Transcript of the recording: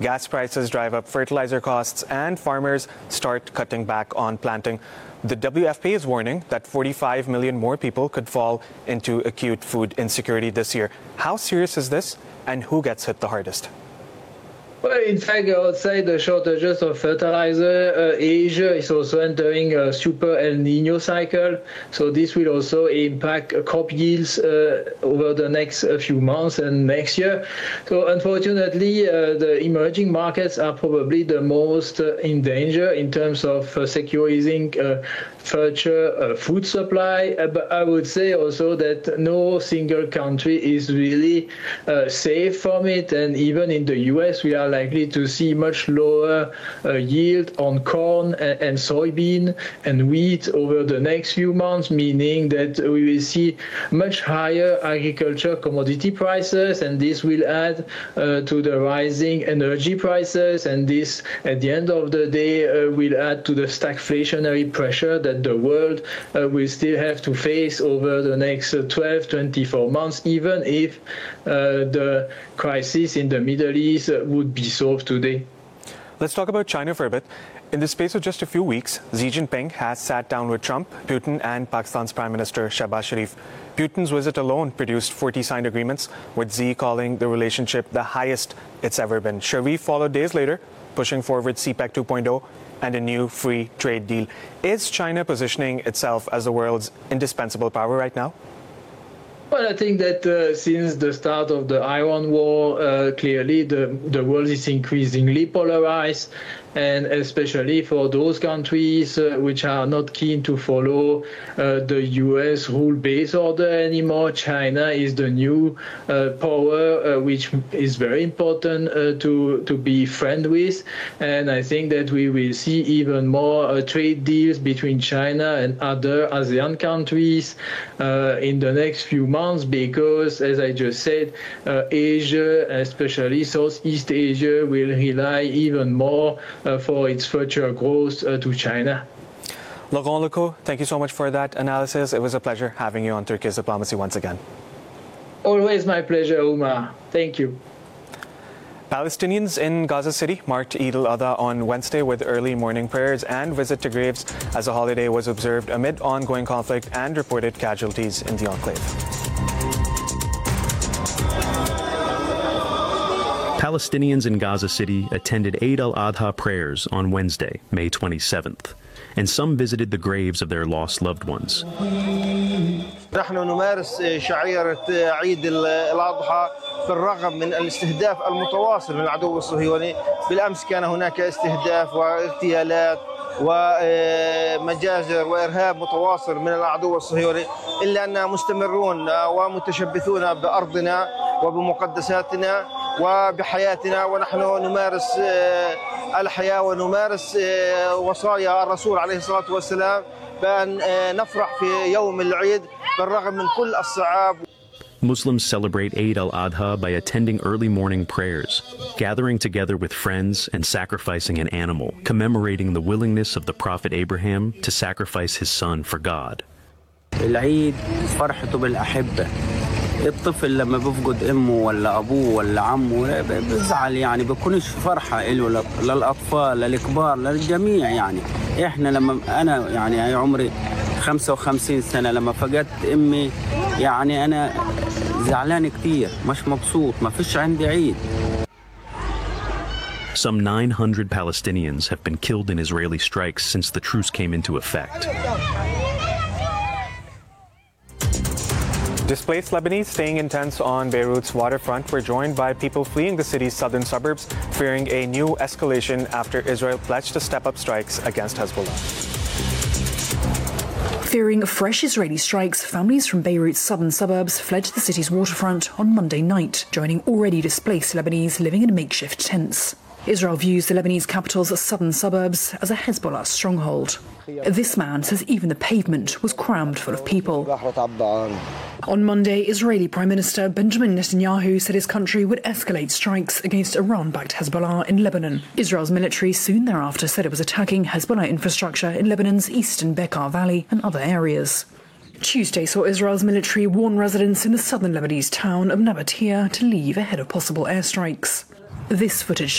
gas prices drive up fertilizer costs, and farmers start cutting back on planting. The WFP is warning that 45 million more people could fall into acute food insecurity this year. How serious is this, and who gets hit the hardest? Well, in fact, outside the shortages of fertilizer, Asia is also entering a super El Nino cycle. So this will also impact crop yields over the next few months and next year. So unfortunately, the emerging markets are probably the most in danger in terms of securing future food supply. But I would say also that no single country is really safe from it. And even in the US, we are likely to see much lower yield on corn and soybean and wheat over the next few months, meaning that we will see much higher agriculture commodity prices, and this will add to the rising energy prices, and this, at the end of the day, will add to the stagflationary pressure that the world will still have to face over the next 12-24 months, even if the crisis in the Middle East would be solved today. Let's talk about China for a bit. In the space of just a few weeks, Xi Jinping has sat down with Trump, Putin, and Pakistan's Prime Minister Shehbaz Sharif. Putin's visit alone produced 40 signed agreements, with Xi calling the relationship the highest it's ever been. Sharif followed days later, pushing forward CPEC 2.0 and a new free trade deal. Is China positioning itself as the world's indispensable power right now? Well, I think that since the start of the Iran war, clearly the world is increasingly polarized, and especially for those countries which are not keen to follow the U.S. rule-based order anymore. China is the new power, which is very important to be friend with, and I think that we will see even more trade deals between China and other ASEAN countries in the next few months, because, as I just said, Asia, especially Southeast Asia, will rely even more for its future growth to China. Laurent Lecault, thank you so much for that analysis. It was a pleasure having you on Turkish Diplomacy once again. Always my pleasure, Umar. Thank you. Palestinians in Gaza City marked Eid al-Adha on Wednesday with early morning prayers and visit to graves as the holiday was observed amid ongoing conflict and reported casualties in the enclave. Palestinians in Gaza City attended Eid al-Adha prayers on Wednesday, May 27th, and some visited the graves of their lost loved ones. نحن نمارس شعيرة عيد الأضحى بالرغم من الاستهداف المتواصل من العدو الصهيوني. بالأمس كان هناك استهداف واغتيالات ومجازر وإرهاب متواصل من العدو الصهيوني، إلا أننا مستمرون ومتشبثون بأرضنا وبمقدساتنا وبحياتنا، ونحن نمارس الحياة ونمارس وصايا الرسول عليه الصلاة والسلام بأن نفرح في يوم العيد بالرغم من كل الصعاب. Muslims celebrate Eid al-Adha by attending early morning prayers, gathering together with friends and sacrificing an animal, commemorating the willingness of the Prophet Abraham to sacrifice his son for God. العيد فرحته بالأحبة. الطفل لما بفقد أمه ولا أبوه ولا عمه بزعل، يعني بكونش فرحة له للأطفال للكبار للجميع. يعني إحنا لما أنا يعني عمري 55 سنة لما فقدت أمي، يعني أنا زعلان كتير، مش مبسوط، ما فيش عندي عيد. Some 900 Palestinians have been killed in Israeli strikes since the truce came into effect. Displaced Lebanese staying in tents on Beirut's waterfront were joined by people fleeing the city's southern suburbs, fearing a new escalation after Israel pledged to step up strikes against Hezbollah. Fearing fresh Israeli strikes, families from Beirut's southern suburbs fled to the city's waterfront on Monday night, joining already displaced Lebanese living in makeshift tents. Israel views the Lebanese capital's southern suburbs as a Hezbollah stronghold. This man says even the pavement was crammed full of people. On Monday, Israeli Prime Minister Benjamin Netanyahu said his country would escalate strikes against Iran-backed Hezbollah in Lebanon. Israel's military soon thereafter said it was attacking Hezbollah infrastructure in Lebanon's eastern Bekaa Valley and other areas. Tuesday saw Israel's military warn residents in the southern Lebanese town of Nabatea to leave ahead of possible airstrikes. This footage